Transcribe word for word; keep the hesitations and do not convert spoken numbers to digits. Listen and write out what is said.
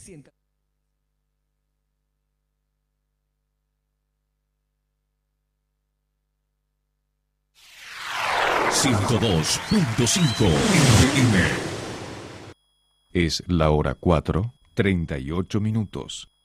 ciento dos punto cinco F M. Es la hora cuatro, treinta y ocho minutos.